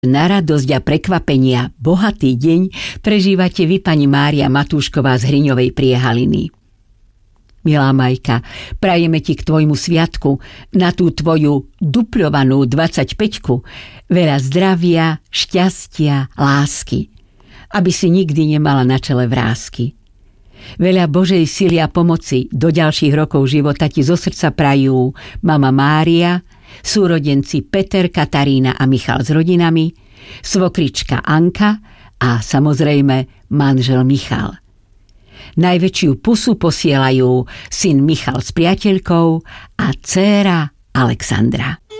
Na radosť a prekvapenia bohatý deň prežívate vy, pani Mária Matúšková z Hriňovej Priehaliny. Milá Majka, prajeme ti k tvojmu sviatku, na tú tvoju dupľovanú 25-ku, veľa zdravia, šťastia, lásky, aby si nikdy nemala na čele vrásky. Veľa Božej sily a pomoci do ďalších rokov života ti zo srdca prajú mama Mária, súrodenci Peter, Katarína a Michal s rodinami, svokrička Anka a samozrejme manžel Michal. Najväčšiu pusu posielajú syn Michal s priateľkou a dcéra Alexandra.